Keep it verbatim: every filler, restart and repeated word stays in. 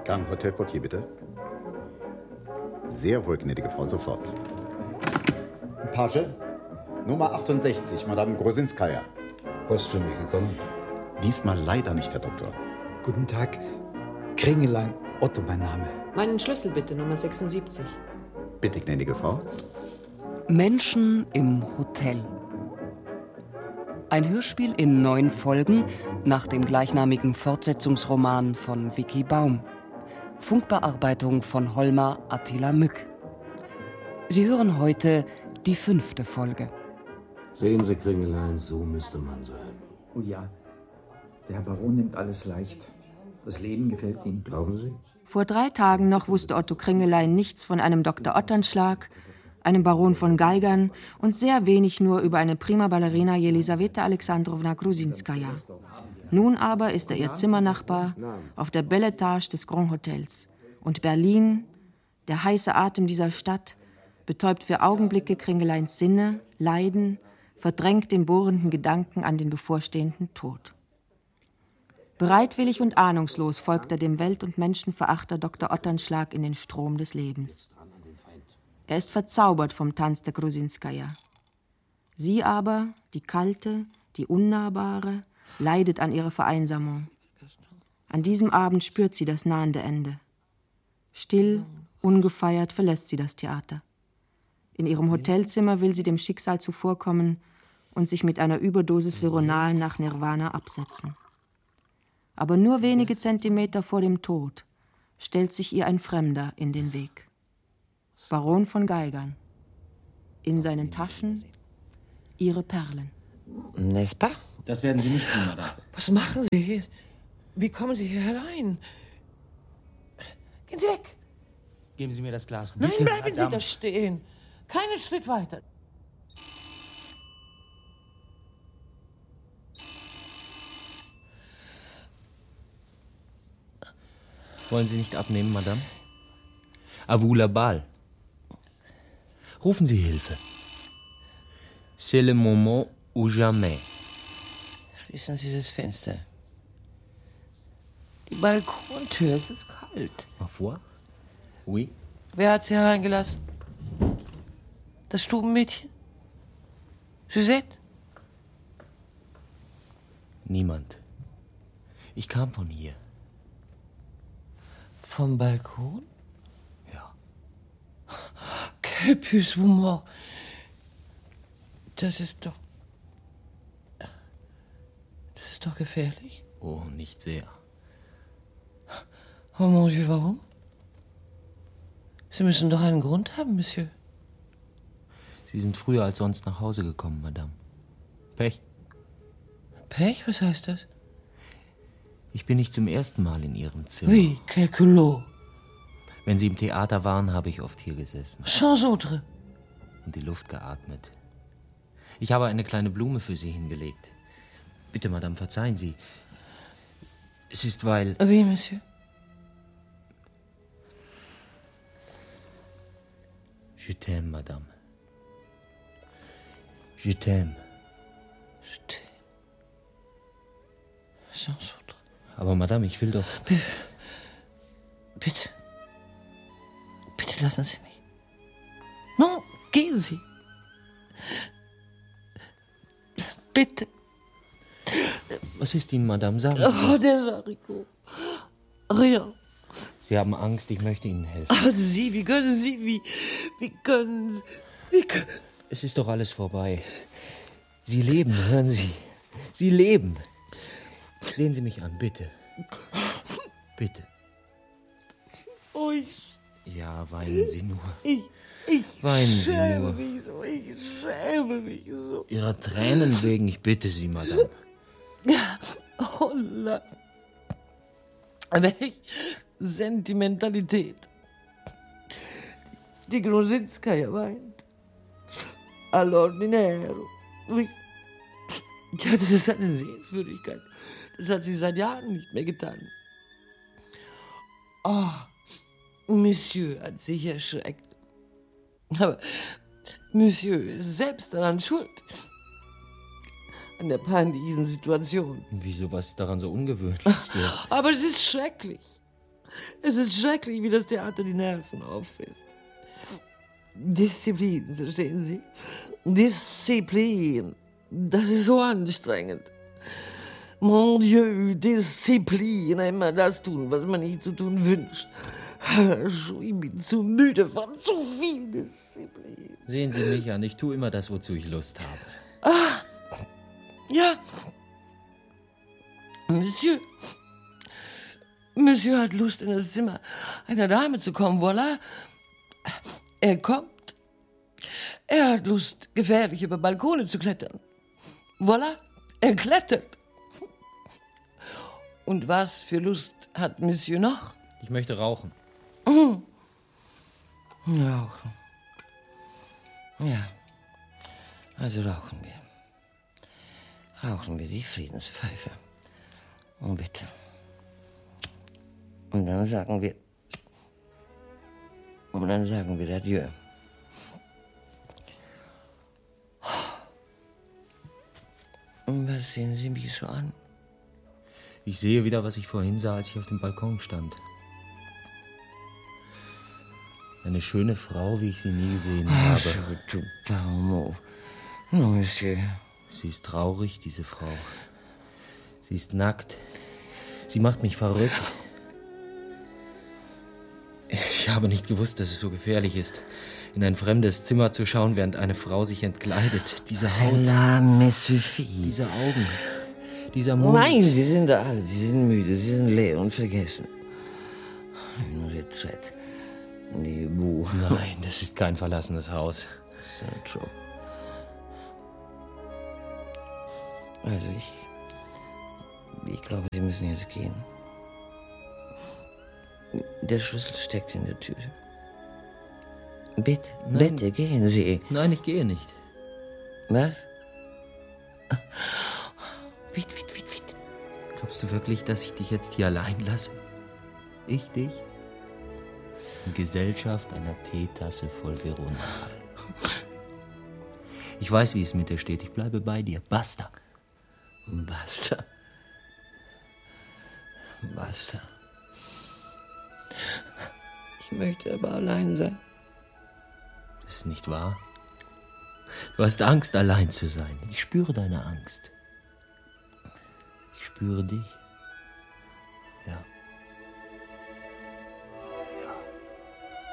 Gang Hotelportier, bitte. Sehr wohl, gnädige Frau, sofort. Page, Nummer achtundsechzig, Madame Grosinskaja. Post für mich gekommen? Diesmal leider nicht, Herr Doktor. Guten Tag. Kringelein, Otto mein Name. Meinen Schlüssel bitte, Nummer sechsundsiebzig. Bitte, gnädige Frau. Menschen im Hotel. Ein Hörspiel in neun Folgen nach dem gleichnamigen Fortsetzungsroman von Vicky Baum. Funkbearbeitung von Holmar Attila Mück. Sie hören heute die fünfte Folge. Sehen Sie, Kringelein, so müsste man sein. Oh ja, der Herr Baron nimmt alles leicht. Das Leben gefällt ihm. Glauben Sie? Vor drei Tagen noch wusste Otto Kringelein nichts von einem Doktor Otternschlag, einem Baron von Geigern und sehr wenig nur über eine prima Ballerina Jelisaweta Alexandrowna Grusinskaja. Nun aber ist er ihr Zimmernachbar auf der Belle Etage des Grand Hotels. Und Berlin, der heiße Atem dieser Stadt, betäubt für Augenblicke Kringeleins Sinne, Leiden, verdrängt den bohrenden Gedanken an den bevorstehenden Tod. Bereitwillig und ahnungslos folgt er dem Welt- und Menschenverachter Doktor Otternschlag in den Strom des Lebens. Er ist verzaubert vom Tanz der Grusinskaja. Sie aber, die kalte, die unnahbare, leidet an ihrer Vereinsamung. An diesem Abend spürt sie das nahende Ende. Still, ungefeiert verlässt sie das Theater. In ihrem Hotelzimmer will sie dem Schicksal zuvorkommen und sich mit einer Überdosis Veronal nach Nirvana absetzen. Aber nur wenige Zentimeter vor dem Tod stellt sich ihr ein Fremder in den Weg. Baron von Geigern. In seinen Taschen ihre Perlen. N'est-ce pas? Das werden Sie nicht tun, Madame. Was machen Sie hier? Wie kommen Sie hier herein? Gehen Sie weg! Geben Sie mir das Glas, bitte, Nein, bleiben Madame. Sie da stehen. Keinen Schritt weiter. Wollen Sie nicht abnehmen, Madame? À vous la balle. Rufen Sie Hilfe. C'est le moment ou jamais. Schließen Sie das Fenster. Die Balkontür, es ist kalt. Ma foi? Oui. Wer hat Sie hereingelassen? Das Stubenmädchen? Suzette? Niemand. Ich kam von hier. Vom Balkon? Ja. Quel puce vous mort. Das ist doch... Das ist doch gefährlich. Oh, nicht sehr. Oh mon Dieu, warum? Sie müssen doch einen Grund haben, Monsieur. Sie sind früher als sonst nach Hause gekommen, Madame. Pech. Pech? Was heißt das? Ich bin nicht zum ersten Mal in Ihrem Zimmer. Oui, quel culot. Wenn Sie im Theater waren, habe ich oft hier gesessen. Sans autre. Und die Luft geatmet. Ich habe eine kleine Blume für Sie hingelegt. Bitte, Madame, verzeihen Sie. Es ist, weil... Oui, Monsieur. Je t'aime, Madame. Je t'aime. Je t'aime. Sans autre. Aber, Madame, ich will doch... Bitte. Bitte. Bitte lassen Sie mich. Non, gehen Sie. Bitte. Was ist Ihnen, Madame? Sagen Sie. Oh, der Sariko. Rien. Sie haben Angst, ich möchte Ihnen helfen. Oh, Sie, wie können Sie, wie, wie können, wie können... Es ist doch alles vorbei. Sie leben, hören Sie. Sie leben. Sehen Sie mich an, bitte. Bitte. Oh, ich... Ja, weinen Sie nur. Ich, ich Weinen Sie schäme nur. mich so, ich schäme mich so. Ihrer Tränen wegen, ich bitte Sie, Madame. Oh, la... Welch Sentimentalität. Die Grusinskaja weint. All'ordinero. Oui. Ja, das ist eine Sehenswürdigkeit. Das hat sie seit Jahren nicht mehr getan. Oh, Monsieur hat sich erschreckt. Aber Monsieur ist selbst daran schuld. An der peinlichen Situation. Wieso, was ist daran so ungewöhnlich? So. Aber es ist schrecklich. Es ist schrecklich, wie das Theater die Nerven auffrisst. Disziplin, verstehen Sie? Disziplin. Das ist so anstrengend. Mon Dieu, Disziplin. Immer das tun, was man nicht zu tun wünscht. Ich bin zu müde von zu viel Disziplin. Sehen Sie mich an, ich tue immer das, wozu ich Lust habe. Ah, ja. Monsieur. Monsieur hat Lust, in das Zimmer einer Dame zu kommen, voilà. Er kommt. Er hat Lust, gefährlich über Balkone zu klettern. Voilà, er klettert. Und was für Lust hat Monsieur noch? Ich möchte rauchen. Mhm. Rauchen. Ja, also rauchen wir. Rauchen wir die Friedenspfeife. Und bitte. Und dann sagen wir... Und dann sagen wir Adieu. Und was sehen Sie mich so an? Ich sehe wieder, was ich vorhin sah, als ich auf dem Balkon stand. Eine schöne Frau, wie ich sie nie gesehen habe. Non, Monsieur. Sie ist traurig, diese Frau. Sie ist nackt. Sie macht mich verrückt. Ich habe nicht gewusst, dass es so gefährlich ist, in ein fremdes Zimmer zu schauen, während eine Frau sich entkleidet. Diese Haut, Cela me suffit. diese Augen, dieser Mund. Nein, Sie sind alt, Sie sind müde, Sie sind leer und vergessen. Une retraite. Nee, Buh. Nein, das ist kein verlassenes Haus. Central. Also ich... Ich glaube, Sie müssen jetzt gehen. Der Schlüssel steckt in der Tür. Bitte, Nein. bitte, gehen Sie. Nein, ich gehe nicht. Was? Wit, wit, wit, wit. Glaubst du wirklich, dass ich dich jetzt hier allein lasse? Ich dich? In Gesellschaft einer Teetasse voll Veronal. Ich weiß, wie es mit dir steht. Ich bleibe bei dir. Basta. Basta. Basta. Ich möchte aber allein sein. Das ist nicht wahr. Du hast Angst, allein zu sein. Ich spüre deine Angst. Ich spüre dich.